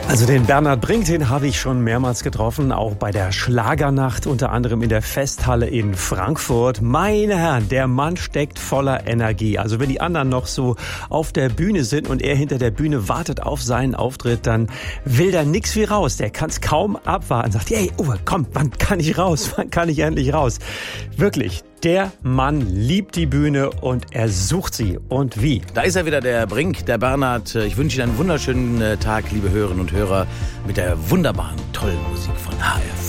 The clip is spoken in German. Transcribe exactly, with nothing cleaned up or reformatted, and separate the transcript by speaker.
Speaker 1: Also den Bernhard Brink, den habe ich schon mehrmals getroffen, auch bei der Schlagernacht, unter anderem in der Festhalle in Frankfurt. Meine Herren, der Mann steckt voller Energie. Also wenn die anderen noch so auf der Bühne sind und er hinter der Bühne wartet auf seinen Auftritt, dann will da nix wie raus. Der kann es kaum abwarten, sagt, hey, oh, komm, wann kann ich raus? Wann kann ich endlich raus? Wirklich. Der Mann liebt die Bühne und er sucht sie. Und wie?
Speaker 2: Da ist er wieder, der Brink, der Bernhard. Ich wünsche Ihnen einen wunderschönen Tag, liebe Hörerinnen und Hörer, mit der wunderbaren, tollen Musik von H R vier.